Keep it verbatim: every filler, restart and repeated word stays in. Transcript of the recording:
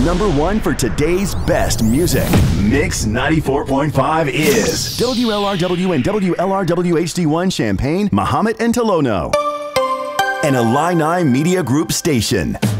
number one for today's best music. Mix ninety-four point five is W L R W and W L R W H D one Champaign, Mahomet and Tolono, an Illini Media Group station.